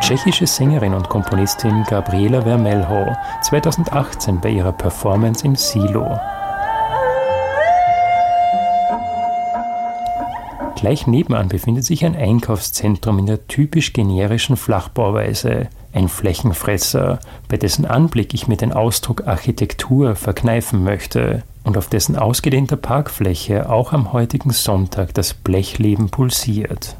tschechische Sängerin und Komponistin Gabriela Vermelho 2018 bei ihrer Performance im Silo. Gleich nebenan befindet sich ein Einkaufszentrum in der typisch generischen Flachbauweise, ein Flächenfresser, bei dessen Anblick ich mir den Ausdruck Architektur verkneifen möchte und auf dessen ausgedehnter Parkfläche auch am heutigen Sonntag das Blechleben pulsiert.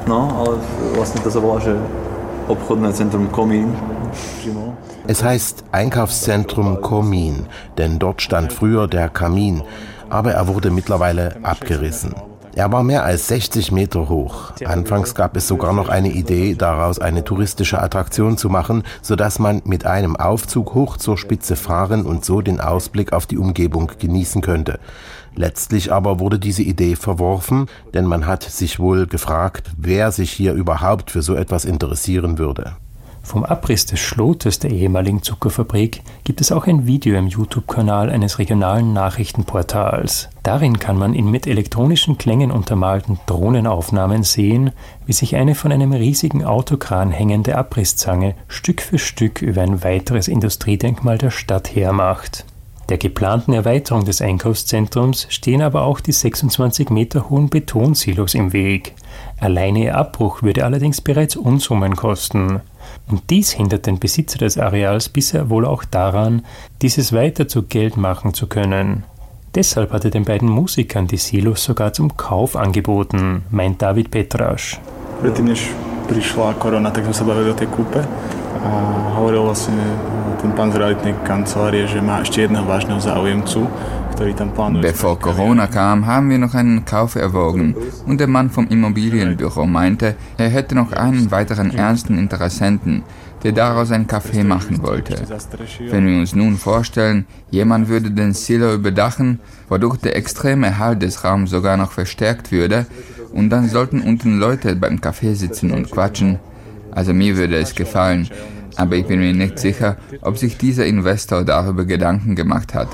Es heißt Einkaufszentrum Komin, denn dort stand früher der Kamin, aber er wurde mittlerweile abgerissen. Er war mehr als 60 Meter hoch. Anfangs gab es sogar noch eine Idee, daraus eine touristische Attraktion zu machen, sodass man mit einem Aufzug hoch zur Spitze fahren und so den Ausblick auf die Umgebung genießen könnte. Letztlich aber wurde diese Idee verworfen, denn man hat sich wohl gefragt, wer sich hier überhaupt für so etwas interessieren würde. Vom Abriss des Schlotes der ehemaligen Zuckerfabrik gibt es auch ein Video im YouTube-Kanal eines regionalen Nachrichtenportals. Darin kann man in mit elektronischen Klängen untermalten Drohnenaufnahmen sehen, wie sich eine von einem riesigen Autokran hängende Abrisszange Stück für Stück über ein weiteres Industriedenkmal der Stadt hermacht. Der geplanten Erweiterung des Einkaufszentrums stehen aber auch die 26 Meter hohen Betonsilos im Weg. Alleine ihr Abbruch würde allerdings bereits Unsummen kosten. Und dies hindert den Besitzer des Areals bisher wohl auch daran, dieses weiter zu Geld machen zu können. Deshalb hat er den beiden Musikern die Silos sogar zum Kauf angeboten, meint David Petraš. Predtým, než prišla korona, tak sme sa bavili o tej kúpe a hovoril vlastne ten pán z realitnej kancelárie, že má ešte jedného vážneho záujemcu. Bevor Corona kam, haben wir noch einen Kauf erwogen und der Mann vom Immobilienbüro meinte, er hätte noch einen weiteren ernsten Interessenten, der daraus ein Café machen wollte. Wenn wir uns nun vorstellen, jemand würde den Silo überdachen, wodurch der extreme Erhalt des Raums sogar noch verstärkt würde, und dann sollten unten Leute beim Café sitzen und quatschen. Also mir würde es gefallen. Aber ich bin mir nicht sicher, ob sich dieser Investor darüber Gedanken gemacht hat.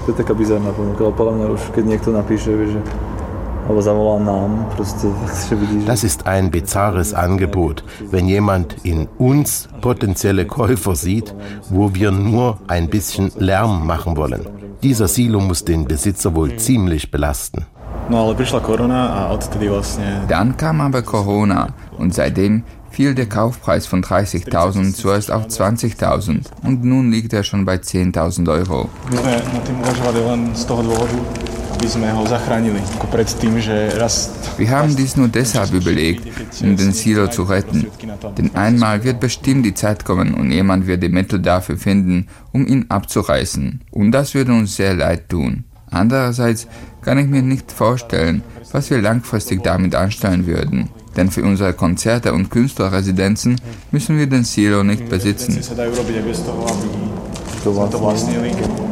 Das ist ein bizarres Angebot, wenn jemand in uns potenzielle Käufer sieht, wo wir nur ein bisschen Lärm machen wollen. Dieser Silo muss den Besitzer wohl ziemlich belasten. Dann kam aber Corona und seitdem fiel der Kaufpreis von 30.000 zuerst auf 20.000 und nun liegt er schon bei 10.000 Euro. Wir haben dies nur deshalb überlegt, um den Silo zu retten. Denn einmal wird bestimmt die Zeit kommen und jemand wird die Mittel dafür finden, um ihn abzureißen. Und das würde uns sehr leid tun. Andererseits kann ich mir nicht vorstellen, was wir langfristig damit anstellen würden. Denn für unsere Konzerte und Künstlerresidenzen müssen wir den Silo nicht besitzen.